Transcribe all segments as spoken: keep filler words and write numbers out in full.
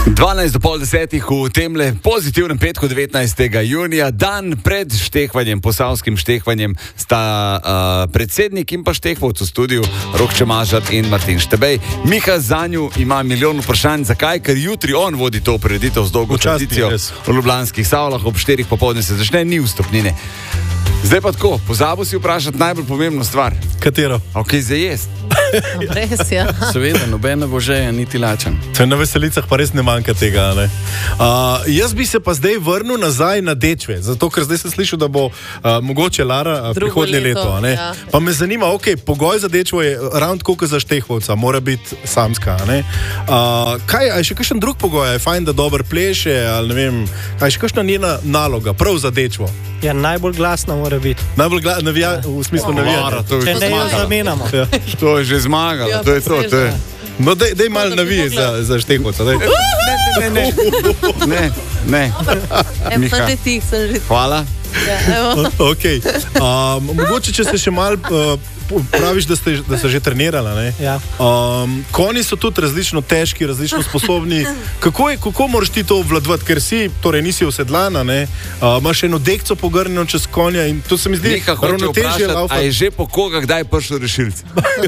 dvanajst do pol desetih v temle pozitivnem petku devetnajstega junija, dan pred štehvanjem, posavskim štehvanjem, sta uh, predsednik in pa štehvovc v studiu, Rok Čemažar in Martin Štebej. Miha zanju ima milijon vprašanj, zakaj, ker jutri on vodi to prireditev z dolgo tradicijo v ljubljanskih Savlah, ob štirih popoldne se začne, ni vstopnine. Zdaj pa tako, pozabil si vprašati najbolj pomembno stvar. Katero? Ok, za jest. Res, ja. Seveda, noben ne bo žejen, niti lačen. Na veselicah pa res ne manjka tega, ne? Uh, jaz bi se pa zdaj vrnil nazaj na dečve, zato ker zdaj sem slišal, da bo uh, mogoče Lara uh, prihodnje leto, leto ne? Ja. Pa me zanima, ok, pogoj za dečvo je ravno tako kot za štehvovca, mora biti samska, ne? Uh, kaj, a je še kakšen drug pogoj, je fajn, da dober pleše, ali ne vem, a je še kakšna njena naloga, prav za dečvo? Ja, najbolj glasna mora biti. Najbolj glasna, navija, v smislu oh, navijanja. Če ne jo zamenjamo. Ja. To je že zmagalo, ja, to je to, to je. No, dej, dej malo navije za, za štehvovca, dej. Ne, ne, ne, ne, ne. Evo, sem že tih, sem že tih. Hvala. Ja, evo. Ok, um, mogoče, če ste še malo, uh, praviš, da ste, da ste že trenirala, ne? Ja. Um, konji so tudi različno težki, različno sposobni. Kako, je, kako moraš ti to obvladovati, ker si, torej nisi osedlana, ne? Uh, imaš eno dekco pogrnjeno čez konja in to se mi zdi ravnotežje. A je že po koga kdaj prišel rešilc?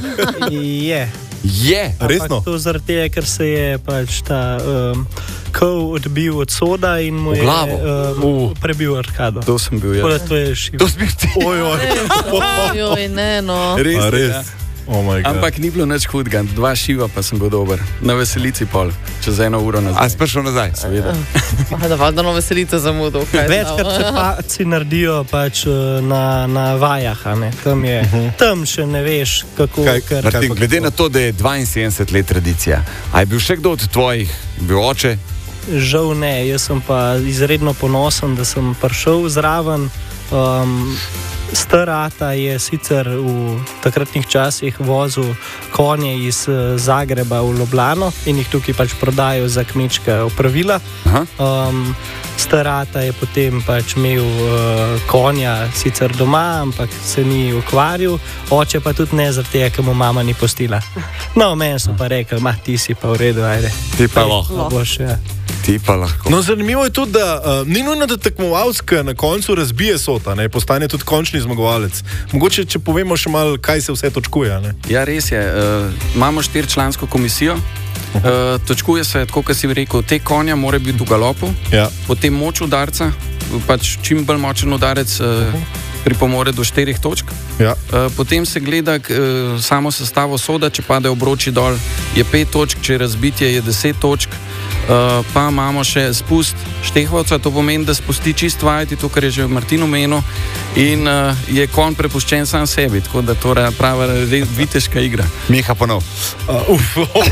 Je. Je? Resno? To zaradi tega, ker se je pač ta um, kol odbil od soda in mu je um, uh. prebil arkado. To sem bil jaz. To je šiv. To si bil ti? Oj, oj. Ojoj, ne, no. Res, A, res? ja. Oh my God. Ampak ni bilo nič hudega, dva šiva pa sem bil dober. Na veselici pol, čez eno uro nazaj. A si prišel nazaj? Seveda. Pa da vadno veselice zamudil. Večkrat se paci naredijo pač na, na vajah, a ne? Tam je, uh-huh. tam še ne veš, kako... Kaj, kar, Martin, kako glede na to, da je dvainsedemdeset let tradicija, a je bil še kdo od tvojih, bil oče? Žal ne, jaz sem pa izredno ponosen, da sem prišel zraven. Um, Starata je sicer v takratnih časih vozil konje iz Zagreba v Ljubljano in jih tukaj pač prodajo za kmečka opravila. Um, Starata je potem pač imel uh, konja sicer doma, ampak se ni ukvarjal, oče pa tudi ne zaradi tega, ker mu mama ni postila. No, meni so pa rekli, ma ti si pa v redu, ajde. Ti pa lahko. Boš, ja. Ti pa lahko. No, zanimivo je tudi, da uh, ni nujno, da tekmovalec na koncu razbije sota, ne, postane tudi končni zmagovalec. Mogoče, če povemo še malo, kaj se vse točkuje, ne? Ja, res je. Uh, imamo štiričlansko komisijo. Uh, točkuje se, tako kot si rekel, te konja mora biti v galopu, Ja. potem moč udarca, pač čim bolj močen udarec uh, pripomore do štirih točk. Ja. Uh, potem se gleda uh, samo sestavo soda, če pade obroči dol, je pet točk, če je razbitje, je deset točk. Uh, pa imamo še spust štehvovca, to pomeni, da spusti čist vajeti, to, kar je že Martin omenil, in uh, je konj prepuščen sam sebi, tako da to je prava viteška igra. Miha ponov. Uh, uf,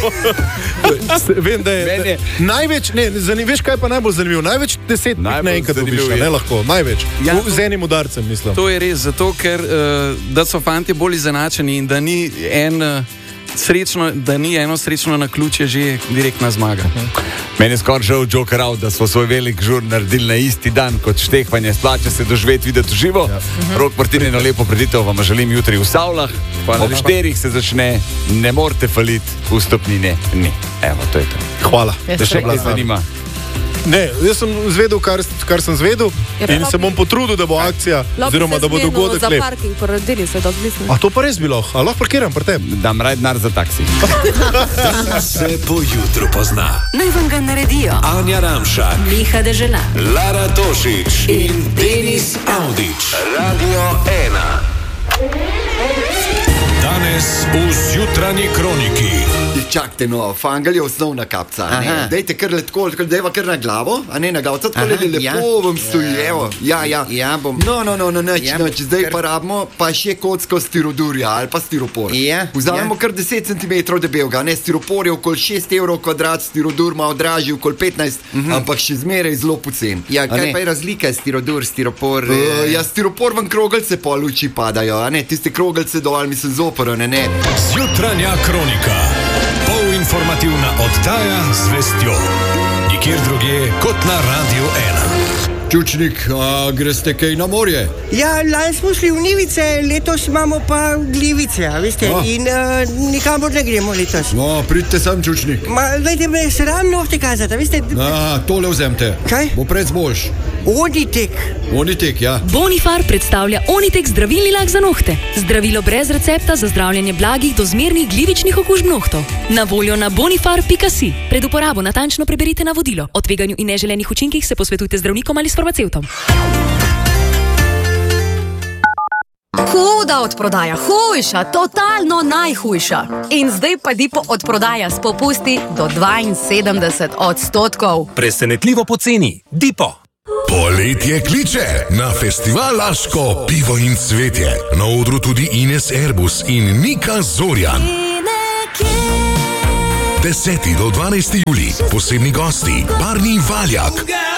Vem, da je, Meni je- največ, ne, zanim, veš kaj pa najbolj zanimivo, največ deset Najbolj naenkrat dobiš, zanimivo a je- ne lahko, največ, Ja, U- z enim udarcem, mislim. To je res, zato ker uh, da so fantje bolj izenačeni in da ni en uh, srečno, da ni eno srečno naključje že direktna zmaga. Meni je skoraj žal Joker out, da smo svoj velik žur naredili na isti dan kot štehvanje. Splača se doživeti, videti v živo. Ja. Rok Martin, eno lepo preditev vam želim jutri v Savlah. Ob štirih se začne, ne morete faliti, vstopnine ni. Evo, to je to. Hvala. Ja, Da še seveda. kaj zanima. Ne, jaz sem zvedel, kar, kar sem zvedel Ja, in pa se bom potrudil, da bo akcija, oziroma da bo dogodek za lep. parking, poradili se, da mislim. A to pa res bi lahko, a lahko parkiram pri tebi? Dam raj denar za taksi. Se po jutru pozna. Naj vam ga naredijo Anja Ramšak, Miha Dežela, Lara Tošič in Denis Avdić. Radio ena. Danes v Zjutranji kroniki. Čakajte, no, fangelj je osnovna kapca. Ne? Dajte kar letko, dajva kar na glavo, a ne na glavo, tako le lepo ja. vam stoji, evo. Ja, ja. Ja, bom. No, no, no, no, neč, Ja, neč, zdaj kar- pa rabimo pa še kocko stirodurja ali pa stiropor. Ja, Vzamemo ja. kar deset centimetrov debelega, ne, stiropor je okoli šest evrov kvadrat, stirodur ima odražje okoli petnajst, ampak še zmeraj zelo pocen. Ja, A kaj ne? pa je razlika, stirodur, stiropor? Uh, eh, ja, stiropor vam krogelce po luči padajo, a ne, tiste krogelce dol, mislim, zoprne, ne, ne. Zjutranja kronika. Polinformativna oddaja z vestjo. Nikjer drugje kot na Radio ena. Čučnik, a greste kaj na morje? Ja, lani smo šli v Nivice, letos imamo pa glivice, a veste, a. in uh, nikamor ne gremo letos. No, pridite sem, Čučnik. Ma, dajte me sram nohte kazati, a veste. A, tole vzemte. Kaj? Bo pred zboljš. Onitek. Onitek, ja. Bonifar predstavlja Onitek zdravilni lak za nohte. Zdravilo brez recepta za zdravljenje blagih do zmernih glivičnih okužb nohtov. Na voljo na bonifar pika si. Pred uporabo natančno preberite navodilo. O tveganju in neželenih učinkih se posvetujte z zdravnikom ali s farmacevtom. Huda odprodaja, hujša, totalno najhujša. In zdaj pa Dipo odprodaja s popusti do dvainsedemdeset odstotkov. Presenetljivo poceni. Dipo. Poletje kliče na festival Laško pivo in cvetje. Na odru tudi Ines Erbus in Nika Zorjan. deseti do dvanajsti julij, posebni gosti, Barni Valjak.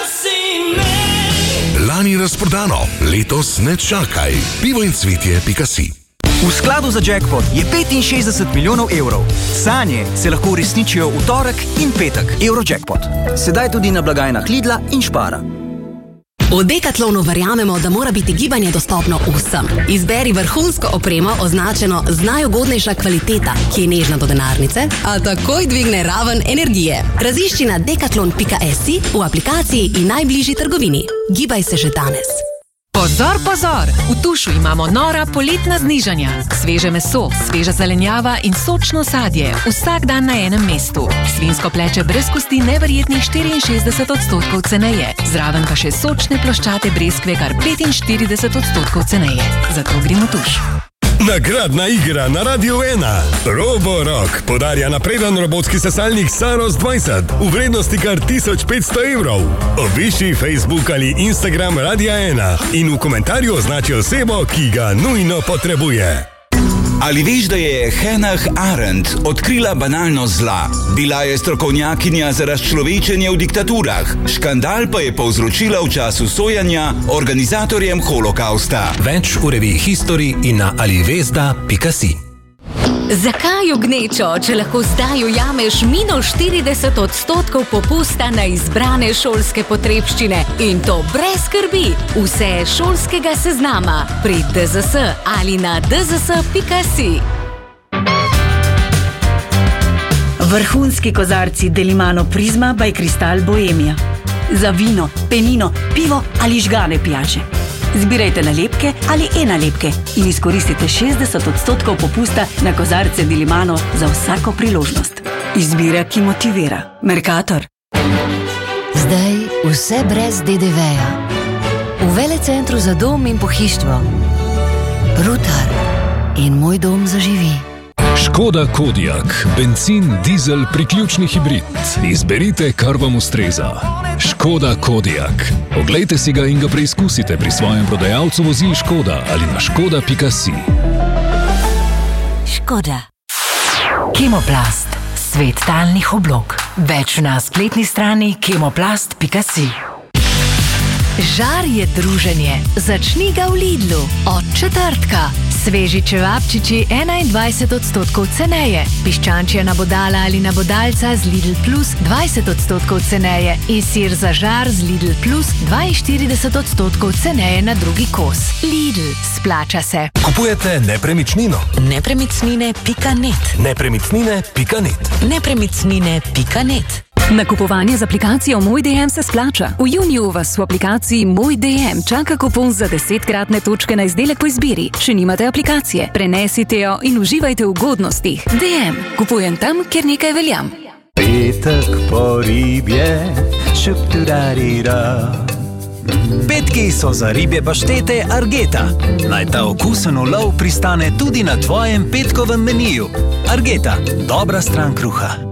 Lani razprodano, letos ne čakaj. pivo in cvetje pika si. V skladu za jackpot je petinšestdeset milijonov evrov. Sanje se lahko uresničijo v torek in petek. Eurojackpot. Sedaj tudi na blagajnah Lidla in Špara. V Decathlonu verjamemo, da mora biti gibanje dostopno vsem. Izberi vrhunsko opremo, označeno z najugodnejša kvaliteta, ki je nežna do denarnice, a takoj dvigne raven energije. Razišči na decathlon pika si v aplikaciji in najbližji trgovini. Gibaj se že danes. Pozor, pozor! V Tušu imamo nora poletna znižanja. Sveže meso, sveža zelenjava in sočno sadje. Vsak dan na enem mestu. Svinsko pleče brez kosti neverjetnih štiriinšestdeset odstotkov ceneje. Zraven pa še sočne ploščate breskve kar petinštirideset odstotkov ceneje. Zato gremo v Tuš. Nagradna igra na Radiu ena. Roborock podarja napreden robotski sesalnik Saros dvajset v vrednosti kar tisoč petsto evrov. Obišči Facebook ali Instagram Radia ena in v komentarju označi osebo, ki ga nujno potrebuje. Ali veš, da je Hannah Arendt odkrila banalnost zla? Bila je strokovnjakinja za razčlovečenje v diktaturah. Škandal pa je povzročila v času sojanja organizatorjem holokausta. Več v reviji History in na alivesda pika si. Zakaj v gnečo, če lahko zdaj ujameš minus štirideset odstotkov popusta na izbrane šolske potrebščine? In to brez skrbi. Vse šolskega seznama pri D Z S ali na d z s pika si. Vrhunski kozarci Delimano Prizma by Kristal Bohemia. Za vino, penino, pivo ali žgane pijače. Zbirajte nalepke ali e-nalepke in izkoristite šestdeset odstotkov popusta na kozarce Delimano za vsako priložnost. Izbira, ki motivira. Mercator. Zdaj vse brez D D V-ja. V velecentru za dom in pohištvo. Rutar in moj dom zaživi. Škoda Kodiaq, bencin, dizel, priključni hibrid. Izberite, kar vam ustreza. Škoda Kodiaq. Oglejte si ga in ga preizkusite pri svojem prodajalcu vozil Škoda ali na škoda pika si. Škoda. Kemoplast. Svet talnih oblog. Več na spletni strani kemoplast pika si. Žar je druženje. Začni ga v Lidlu. Od četrtka. Sveži čevapčiči enaindvajset odstotkov ceneje. Piščančja nabodala ali nabodalca z Lidl Plus dvajset odstotkov ceneje. In sir za žar z Lidl Plus dvainštirideset odstotkov ceneje na drugi kos. Lidl. Splača se. Kupujete nepremičnino? nepremičnine pika net. nepremičnine pika net. nepremičnine pika net. Nakupovanje z aplikacijo Moj D M se splača. V juniju vas v aplikaciji Moj D M čaka kupon za desetkratne točke na izdelek po izbiri. Če nimate aplikacije, prenesite jo in uživajte v ugodnostih. D M. Kupujem tam, kjer nekaj veljam. Petek po ribje, šupturarira. Petki so za ribje paštete Argeta. Naj ta okusen ulov pristane tudi na tvojem petkovem meniju. Argeta, dobra stran kruha.